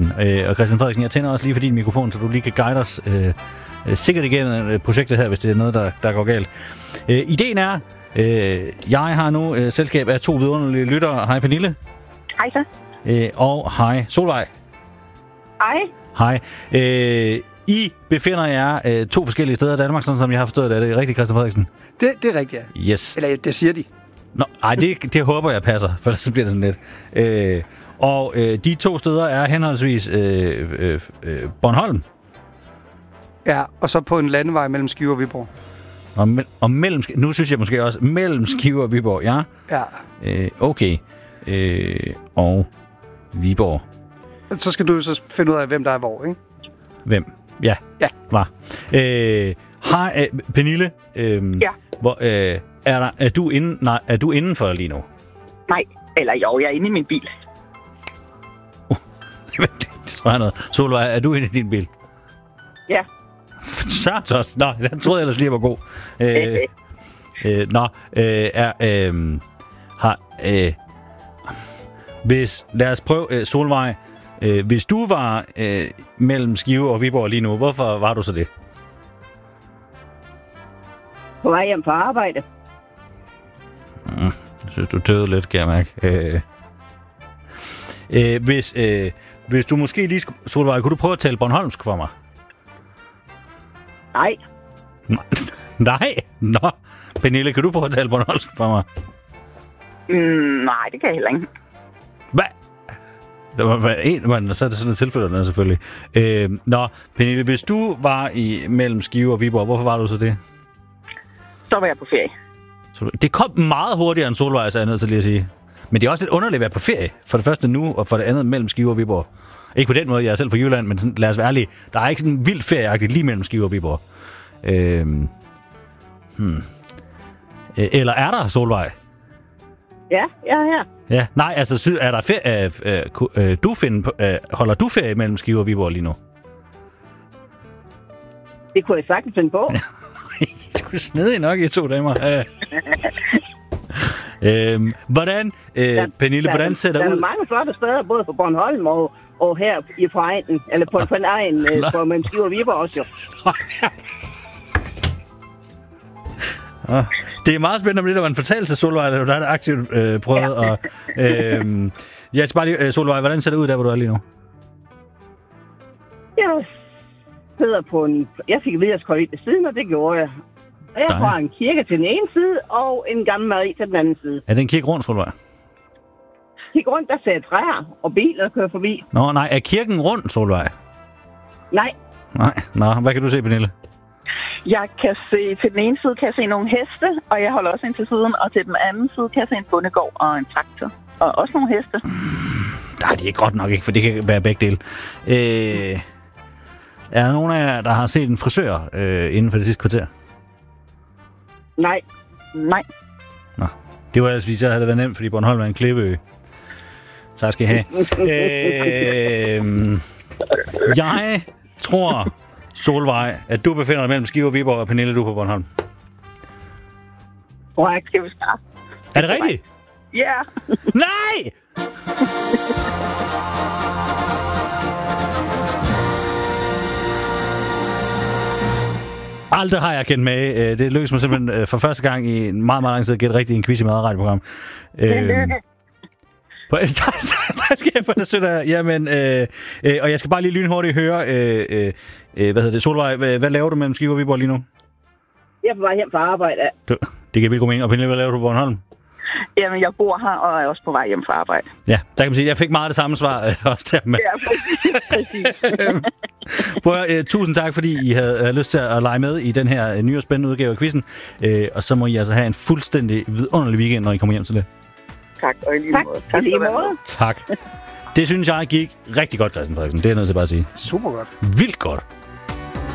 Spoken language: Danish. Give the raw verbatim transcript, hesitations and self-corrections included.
Frederiksen. Øh, og Christian Frederiksen, jeg tænder også lige for din mikrofon, så du lige kan guide os øh, øh, sikkert igennem øh, projektet her, hvis det er noget, der, der går galt. Øh, ideen er, øh, jeg har nu øh, selskab af to vidunderlige lyttere. Hej Pernille. Hej så. Øh, og hej Solvej. Hej. Hej. Øh, I befinder jer øh, to forskellige steder i Danmark, sådan som jeg har forstået det. Er det rigtigt, Christian Frederiksen? Det, det er rigtigt, ja. Yes. Eller det siger de. Nå, ej, det, det håber jeg passer, for ellers så bliver det sådan lidt. Øh, og øh, de to steder er henholdsvis øh, øh, øh, Bornholm. Ja, og så på en landevej mellem Skive og Viborg. Og, me- og mellem, nu synes jeg måske også, mellem Skive og Viborg, ja? Ja. Øh, okay. Øh, og Viborg. Så skal du så finde ud af, hvem der er hvor, ikke? Hvem? Ja. Ja. Var. Øh, hej, øh, Pernille. Øh, Ja. Hvor, øh, er, der, er, du inde, nej, er du indenfor lige nu? Nej, eller jo, jeg er inde i min bil. Det tror jeg noget. Solvej, er du inde i din bil? Ja. Sørtos. Nå, den troede jeg ellers lige var god. Øh, øh, nå, øh, er, øh, har, øh, hvis, lad os prøve, øh, Solvej, øh, hvis du var øh, mellem Skive og Viborg lige nu, hvorfor var du så det? På vej hjem fra arbejde. Mm, jeg synes, du tøvede lidt, kan jeg mærke. Øh, øh, hvis, øh, hvis du måske lige skulle, Solvej, kunne du prøve at tale bornholmsk for mig? Nej. Nej? Nå. Pernille, kan du prøve at tale bornholmsk for mig? Mm, nej, det kan jeg heller ikke. Hvad? Der var, var en, man, så er det sådan et tilfælde der selvfølgelig. Øh, nå, Pernille, hvis du var i mellem Skive og Viborg, hvorfor var du så det? Så var jeg på ferie. Så, det kom meget hurtigere end Solvej, så er jeg nødt til lige at sige. Men det er også lidt underligt at være på ferie. For det første nu, og for det andet mellem Skive og Viborg. Ikke på den måde, jeg er selv fra Jylland, men sådan, lad os være ærlige. Der er ikke sådan vildt ferieagtigt lige mellem Skive og Viborg. Øh, hmm. Eller er der, Solvej? Ja, jeg er her. Ja, nej, altså, sy- er der ferie, øh, øh, øh, du finder på, øh, holder du ferie mellem Skive og Viborg lige nu? Det kunne jeg sagtens finde på. I skulle snedig nok, I to damer. Øh. øhm, hvordan, øh, der, Pernille, der, hvordan ser der, der ud? Der er mange flotte steder, både på Bornholm og, og her i på egnen, eller på, på en egen, øh, på mellem Skive og Viborg også jo. Oh, det er meget spændende om det, der var en fortællelse, Solvej, der er det aktivt øh, prøvet. Ja. Og, øh, jeg skal bare lige, øh, Solvej, hvordan ser det ud der, hvor du er lige nu? Jeg sidder på en... Jeg fik vidderskøj ved siden, og det gjorde jeg. Og jeg har en kirke til den ene side, og en gammel Marie til den anden side. Er det en kirke rundt, Solvej? Kig rundt, der ser træer og biler kører forbi. Nå, nej, er kirken rundt, Solvej? Nej. Nej, nå, hvad kan du se, Pernille? Jeg kan se, til den ene side kan jeg se nogle heste, og jeg holder også ind til siden, og til den anden side kan jeg se en bondegård og en traktor. Og også nogle heste. Nej, det er godt nok ikke, for det kan være begge dele. Øh, er der nogen af jer, der har set en frisør øh, inden for det sidste kvarter? Nej. Nej. Nå, det var altså, hvis jeg havde været nemt, fordi Bornholm er en klippeø. Tak skal I have. øh, jeg tror, Solvej, at du befinder dig mellem Skive og Viborg, og Pernille, du er på Bornholm. Korrekt, skal vi starte. Er det rigtigt? Ja. Yeah. Nej! Aldrig har jeg kendt med. Det lykkedes mig simpelthen for første gang i en meget, meget lang tid at gætte rigtigt i en quiz i madradioprogram. Øhm, der skal jeg for det sødt. Jamen, øh, øh, og jeg skal bare lige lynhurtigt høre, øh, øh, hvad hedder det, Solvej, hvad, hvad laver du mellem Skive og Viborg lige nu? Jeg er på vej hjem fra arbejde. Du, det kan vildt god mening. Og Pernille, hvad laver du på Bornholm? Jamen, jeg bor her og er også på vej hjem fra arbejde. Ja, der kan man sige, at jeg fik meget det samme svar øh, også der med. Ja, præcis. Prøv, øh, tusind tak, fordi I havde, havde lyst til at lege med i den her øh, nye og spændende udgave af quizzen. Øh, og så må I altså have en fuldstændig vidunderlig weekend, når I kommer hjem til det. Tak, og i lige tak. måde. Tak, lige måde. Tak. Det synes jeg gik rigtig godt, Christian Frederiksen. Det er noget til bare at sige. Super godt. Vildt godt.